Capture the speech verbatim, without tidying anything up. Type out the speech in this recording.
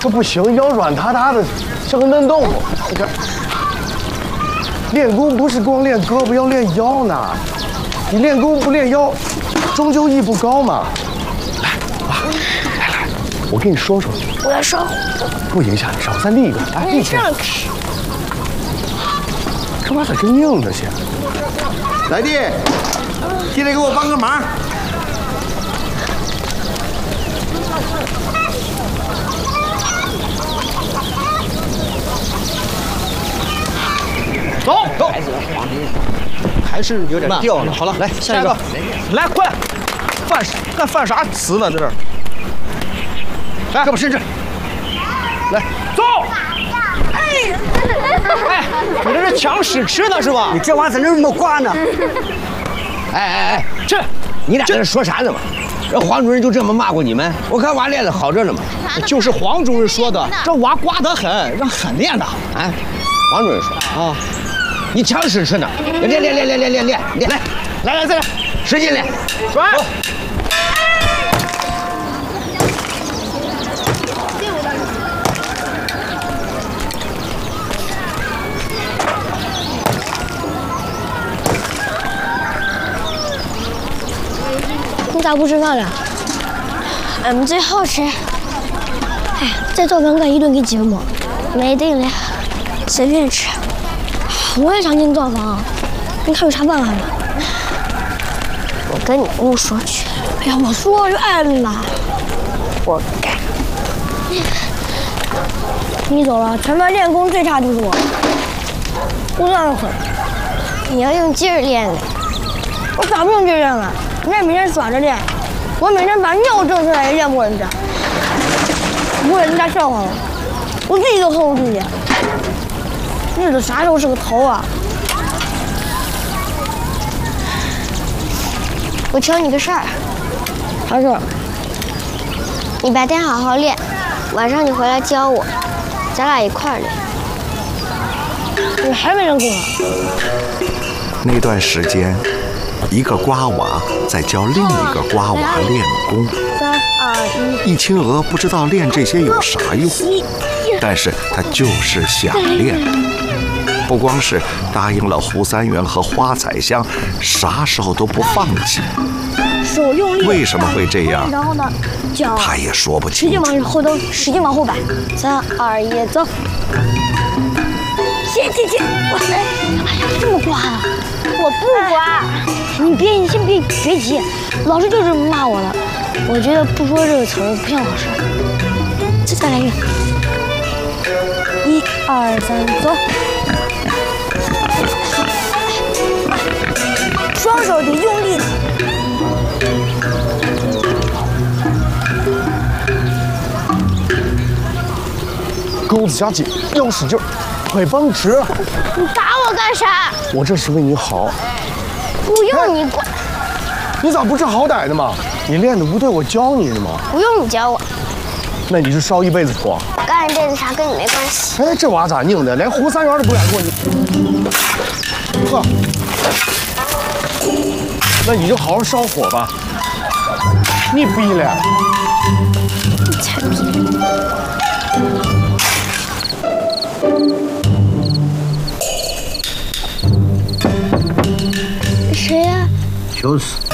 这不行，要软塌塌的，像个嫩豆腐。你看，练功不是光练胳膊，要练腰呢。你练功不练腰，终究艺不高嘛。来，哇，来来，我跟你说说。 我要烧。 不影响你烧，再立一个，来，立起来。这玩意儿咋跟硬着些？ 来弟，进来给我帮个忙。 走走，还是有点掉了。好了，来下一个，来快，犯干犯啥词呢？这是，来，胳膊伸直，来走。哎，哎，你这是抢屎吃呢是吧？ 你这玩意儿咋那么挂呢？ 哎哎哎，这你俩在这说啥呢嘛？这黄主任就这么骂过你们？我看娃练的好着呢嘛。 就是黄主任说的，这娃瓜得很，让狠练的。 啊，黄主任说啊。 你抢屎吃呢？练练练练练练练练，来来来再来， 使劲练， 转。 你咋不吃饭了？俺们最好吃。哎，再做饭干一顿给几分馍？没定了，随便吃。 我也想进灶房，你看有啥办法没？我跟你姑说去。哎呀，我说就按了，活该。你走了，全班练功最差就是我。我让很，你要用劲儿练的。我咋不用劲儿练了？你这每天耍着练，我每天把尿挣出来也练不过人家，不给人家笑话了，我自己都恨我自己。 日子啥时候是个头啊！我求你个事儿，啥事儿？你白天好好练，晚上你回来教我，咱俩一块儿练。你还没练功啊？ 那段时间，一个瓜娃在教另一个瓜娃练功。 三二一，易清娥不知道练这些有啥用，但是她就是想练。 不光是答应了胡三元和花彩香，啥时候都不放弃。 手用力。 为什么会这样？ 然后呢，脚他也说不清。 使劲往后蹬，使劲往后摆。三二一，走。行行行，我来。哎呀，这么刮啊！我不刮。你别，你先别别急，老师就这么骂我的。我觉得不说这个词儿不像老师。再再来一个。一二三，走。 双手得用力， 钩子夹紧，腰使劲，腿绷直。 你打我干啥？ 我这是为你好。 不用你管。 你咋不知好歹的嘛？你练的不对，我教你的嘛。 不用你教我。 那你就烧一辈子火。 干一辈子啥跟你没关系。 哎，这娃咋拧的？连胡三元都不敢过你。呵。 那你就好好烧火吧。你逼了， 你才逼！谁呀？ 就是。